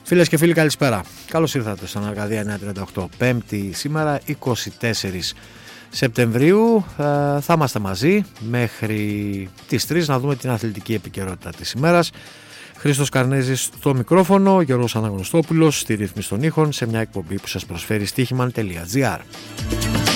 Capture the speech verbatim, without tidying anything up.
Φίλες και φίλοι, καλησπέρα. Καλώς ήρθατε στον Αρκαδία εννιακόσια τριάντα οκτώ. Πέμπτη σήμερα, είκοσι τέσσερις Σεπτεμβρίου. Ε, θα είμαστε μαζί μέχρι τις τρεις να δούμε την αθλητική επικαιρότητα της ημέρας. Χρήστος Καρνέζης στο μικρόφωνο, Γιώργος Αναγνωστόπουλος στη ρύθμιση των ήχων, σε μια εκπομπή που σας προσφέρει στοίχημαν τελεία τζι άρ.